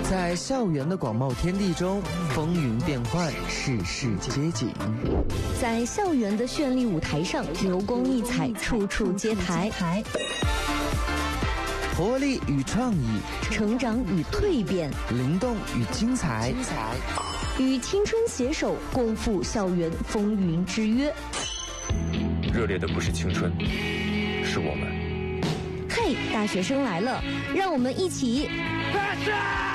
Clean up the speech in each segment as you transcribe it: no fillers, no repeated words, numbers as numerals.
在校园的广袤天地中，风云变幻，世事皆景。 在校园的绚丽舞台上，流光溢彩，处处皆台。 活力与创意， 成长与蜕变， 灵动与精彩， 与青春携手，共赴校园风云之约。 热烈的不是青春，是我们。 嘿，大学生来了，让我们一起大学！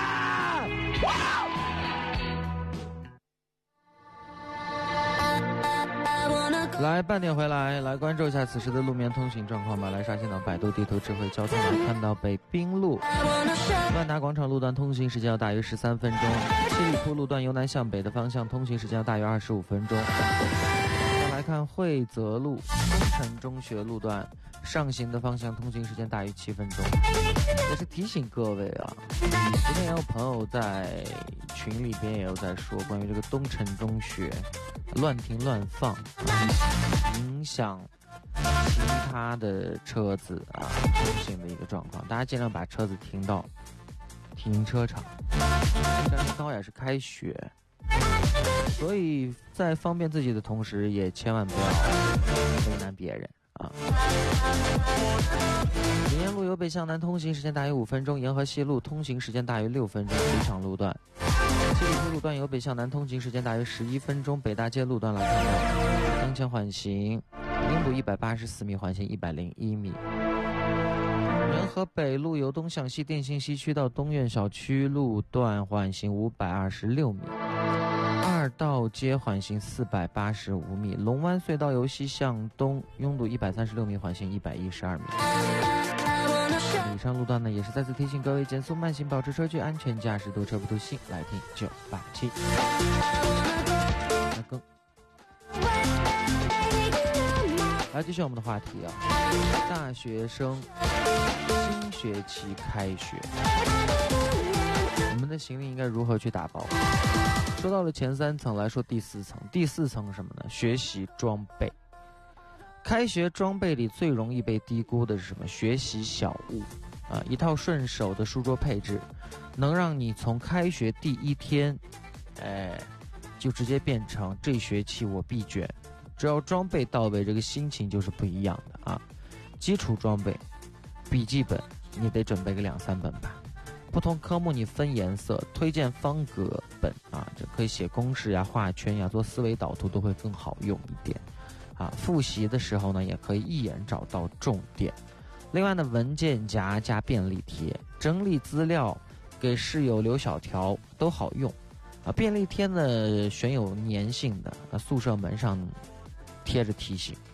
来，半点回来，来关注一下此时的路面通行状况吧。来刷新到百度地图智慧交通，来看到北滨路万达广场路段通行时间要大约13分钟，七里铺路段由南向北的方向通行时间要大约25分钟。再来看惠泽路东城中学路段上行的方向通行时间大约7分钟。也是提醒各位啊，今天也有朋友在群里边也有在说关于这个东城中学乱停乱放，影响其他的车子啊通行的一个状况，大家尽量把车子停到停车场。刚好也是开学，所以在方便自己的同时，也千万不要为难别人啊。林荫路由北向南通行时间大约5分钟，沿河西路通行时间大约6分钟，机场路段。七里铺路段由北向南通行时间大约11分钟，北大街路段来看到当前缓行，拥堵184米，缓行101米。仁和北路由东向西电信西区到东苑小区路段缓行526米，二道街缓行485米，龙湾隧道由西向东拥堵136米，缓行112米。以上路段呢，也是再次提醒各位减速慢行，保持车距，安全驾驶，多车不多心。来听987。来更。来继续我们的话题啊，大学生新学期开学，我们的行李应该如何去打包？说到了前3层，来说第4层。第4层是什么呢？学习装备。开学装备里最容易被低估的是什么？学习小物啊，一套顺手的书桌配置，能让你从开学第1天，就直接变成这学期我必卷。只要装备到位，这个心情就是不一样的啊。基础装备，笔记本你得准备个2-3本吧。不同科目你分颜色，推荐方格本啊，这可以写公式呀、画圈呀、做思维导图都会更好用一点。啊，复习的时候呢，也可以一眼找到重点。另外呢，文件夹加便利贴，整理资料，给室友留小条都好用。啊，便利贴呢选有粘性的，宿舍门上贴着提醒